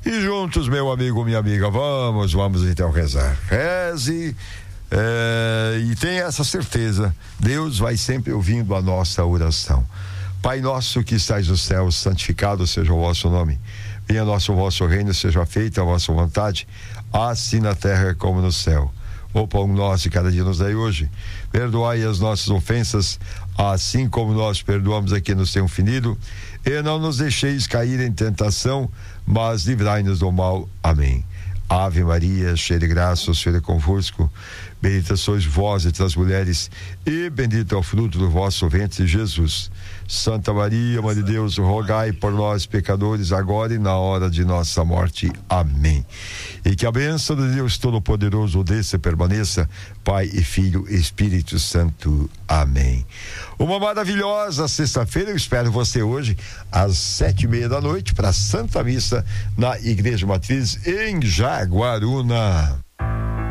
E juntos, meu amigo, minha amiga, vamos então rezar. Reze e tenha essa certeza, Deus vai sempre ouvindo a nossa oração. Pai nosso que estais no céu, santificado seja o vosso nome. Venha o vosso reino, seja feita a vossa vontade, assim na terra como no céu. O pão nosso de cada dia nos dai hoje. Perdoai as nossas ofensas, assim como nós perdoamos a quem nos tem ofendido. E não nos deixeis cair em tentação, mas livrai-nos do mal. Amém. Ave Maria, cheia de graça, o Senhor é convosco. Bendita sois vós entre as mulheres, e bendito é o fruto do vosso ventre, Jesus. Santa Maria, Mãe de Deus, rogai por nós, pecadores, agora e na hora de nossa morte. Amém. E que a bênção de Deus Todo-Poderoso desça e permaneça, Pai e Filho e Espírito Santo. Amém. Uma maravilhosa sexta-feira. Eu espero você hoje às 7:30 da noite para a Santa Missa na Igreja Matriz em Jaguaruna.